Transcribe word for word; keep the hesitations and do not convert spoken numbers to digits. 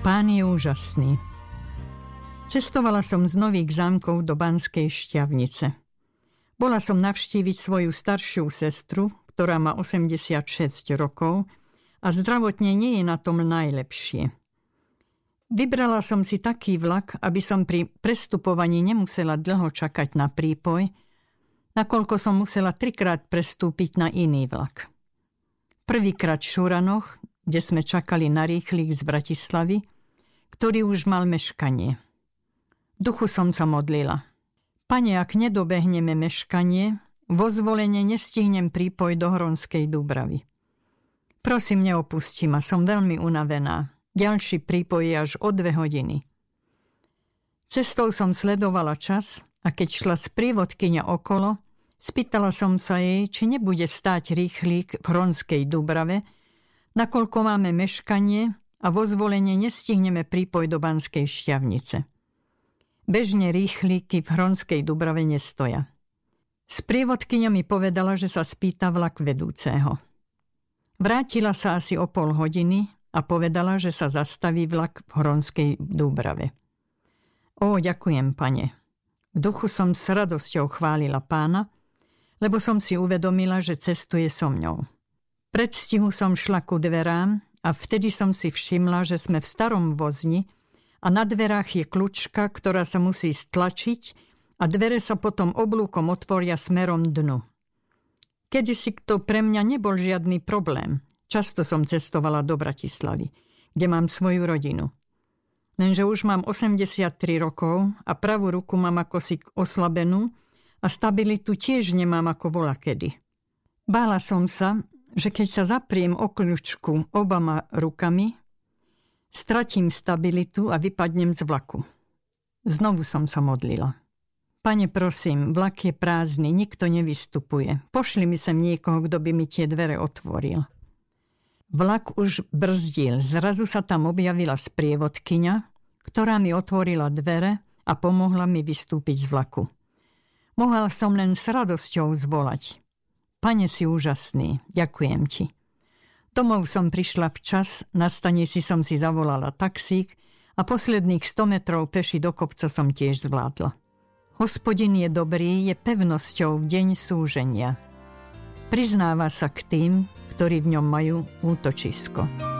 Pán je úžasný. Cestovala som z Nových Zámkov do Banskej Štiavnice. Bola som navštíviť svoju staršiu sestru, ktorá má osemdesiatšesť rokov a zdravotne nie je na tom najlepšie. Vybrala som si taký vlak, aby som pri prestupovaní nemusela dlho čakať na prípoj, nakoľko som musela trikrát prestúpiť na iný vlak. Prvýkrát v Šuranoch, kde sme čakali na rýchlik z Bratislavy, ktorý už mal meškanie. V duchu som sa modlila. Pane, ak nedobehneme meškanie, vo Zvolenie nestihnem prípoj do Hronskej Dúbravy. Prosím, neopusti ma, som veľmi unavená. Ďalší prípoj je až o dve hodiny. Cestou som sledovala čas a keď šla sprievodkyňa okolo, spýtala som sa jej, či nebude stáť rýchlik v Hronskej Dúbrave, nakoľko máme meškanie a vo Zvolenie nestihneme prípoj do Banskej Štiavnice. Bežne rýchlíky v Hronskej Dúbrave nestoja. Sprievodkyňa mi povedala, že sa spýta vlak vedúceho. Vrátila sa asi o pol hodiny a povedala, že sa zastaví vlak v Hronskej Dúbrave. Ó, ďakujem, pane. V duchu som s radosťou chválila pána, lebo som si uvedomila, že cestuje so mňou. Predstihu som šla ku dverám a vtedy som si všimla, že sme v starom vozni a na dverách je kľúčka, ktorá sa musí stlačiť a dvere sa potom oblúkom otvoria smerom dnu. Kedysi to pre mňa nebol žiadny problém. Často som cestovala do Bratislavy, kde mám svoju rodinu. Lenže už mám osemdesiattri rokov a pravú ruku mám ako si oslabenú a stabilitu tiež nemám ako volakedy. Bála som sa, že keď sa zapriem o kľúčku obama rukami, stratím stabilitu a vypadnem z vlaku. Znovu som sa modlila. Pane, prosím, vlak je prázdny, nikto nevystupuje. Pošli mi sem niekoho, kto by mi tie dvere otvoril. Vlak už brzdil, zrazu sa tam objavila sprievodkyňa, ktorá mi otvorila dvere a pomohla mi vystúpiť z vlaku. Mohla som len s radosťou zvolať. Pane, si úžasný, ďakujem ti. Domov som prišla včas, na stanici som si zavolala taxík a posledných sto metrov peši do kopca som tiež zvládla. Hospodin je dobrý, je pevnosťou v deň súženia. Priznáva sa k tým, ktorí v ňom majú útočisko.